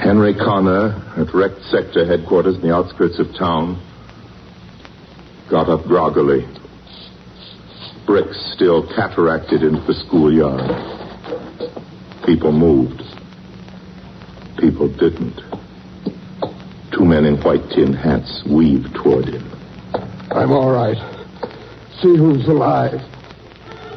Henry Connor, at Rec Sector headquarters in the outskirts of town, got up groggily. Bricks still cataracted into the schoolyard. People moved. People didn't. Two men in white tin hats weaved toward him. I'm all right. See who's alive.